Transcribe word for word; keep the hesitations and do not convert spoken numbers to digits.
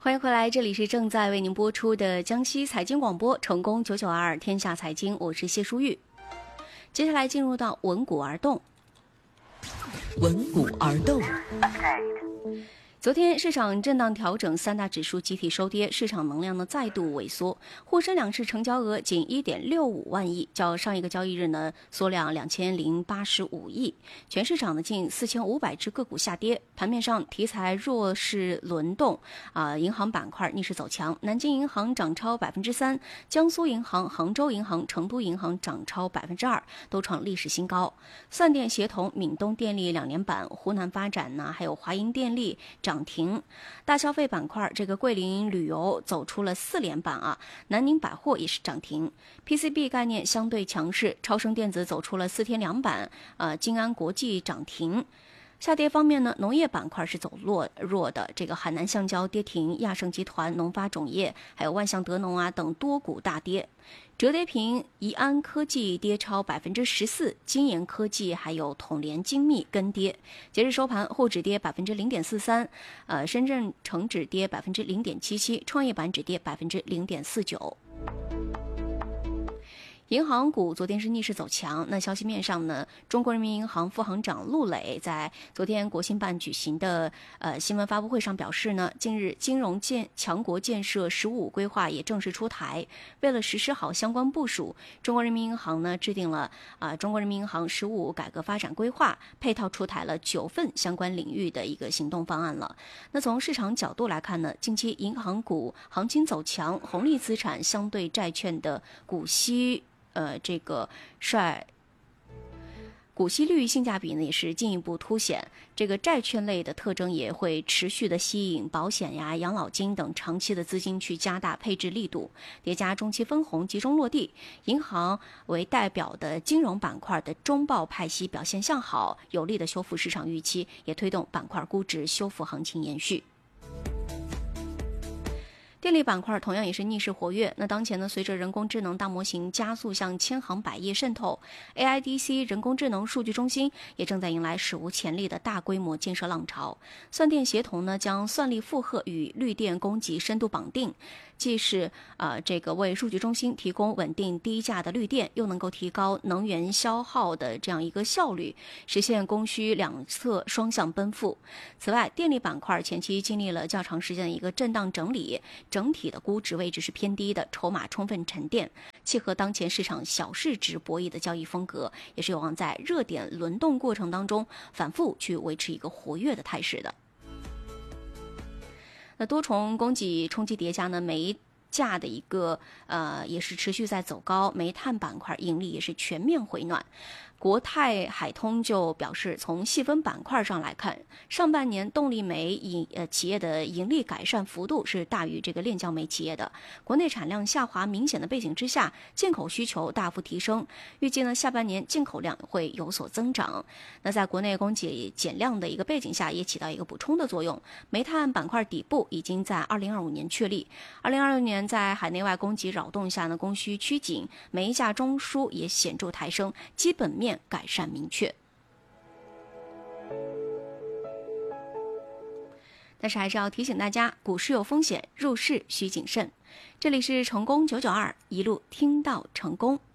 欢迎回来，这里是正在为您播出的江西财经广播成功九九二天下财经，我是谢淑玉。接下来进入到闻股而动。 闻股而动。 昨天市场震荡调整，三大指数集体收跌，市场能量呢再度萎缩。沪深两市成交额仅 一点六五万亿，较上一个交易日呢缩量两千零八十五亿。全市场呢近四千五百只个股下跌。盘面上题材弱势轮动，啊、呃，银行板块逆势走强，南京银行涨超百分之三，江苏银行、杭州银行、成都银行涨超百分之二，都创历史新高。散电协同、闽东电力两连板，湖南发展呢，还有华银电力涨。涨停，大消费板块这个桂林旅游走出了四连板啊，南宁百货也是涨停 ，P C B 概念相对强势，超声电子走出了四天两板，呃，金安国际涨停。下跌方面呢，农业板块是走弱弱的，这个海南橡胶跌停，亚盛集团、农发种业还有万象德农啊等多股大跌。折叠屏，宜安科技跌超百分之十四，金研科技还有统联精密跟跌。截至收盘，沪指跌百分之零点四三，呃，深圳成指跌百分之零点七七，创业板指跌百分之零点四九。银行股昨天是逆势走强，那消息面上呢，中国人民银行副行长陆磊在昨天国新办举行的呃新闻发布会上表示呢，近日金融建强国建设“十五”规划也正式出台，为了实施好相关部署，中国人民银行呢制定了啊、呃、中国人民银行“十五”改革发展规划，配套出台了九份相关领域的一个行动方案了。那从市场角度来看呢，近期银行股行情走强，红利资产相对债券的股息。呃，这个率股息率性价比呢也是进一步凸显，这个债券类的特征也会持续的吸引保险呀、养老金等长期的资金去加大配置力度，叠加中期分红集中落地，银行为代表的金融板块的中报派息表现向好，有力的修复市场预期，也推动板块估值修复行情延续。电力板块同样也是逆势活跃。那当前呢，随着人工智能大模型加速向千行百业渗透 ，A I D C 人工智能数据中心也正在迎来史无前例的大规模建设浪潮。算电协同呢，将算力负荷与绿电供给深度绑定，既是呃这个为数据中心提供稳定低价的绿电，又能够提高能源消耗的这样一个效率，实现供需两侧双向奔赴。此外，电力板块前期经历了较长时间的一个震荡整理。整体的估值位置是偏低的，筹码充分沉淀，契合当前市场小市值博弈的交易风格，也是有望在热点轮动过程当中反复去维持一个活跃的态势的。那多重供给冲击叠加呢，煤价的一个呃也是持续在走高，煤炭板块盈利也是全面回暖。国泰海通就表示，从细分板块上来看，上半年动力煤盈呃企业的盈利改善幅度是大于这个炼焦煤企业的。国内产量下滑明显的背景之下，进口需求大幅提升，预计呢下半年进口量会有所增长。那在国内供给减量的一个背景下，也起到一个补充的作用。煤炭板块底部已经在二零二五年确立，二零二六年在海内外供给扰动下呢，供需趋紧，煤价中枢也显著抬升，基本面改善明确。但是还是要提醒大家，股市有风险，入市需谨慎。这里是成功九九二，一路听到成功。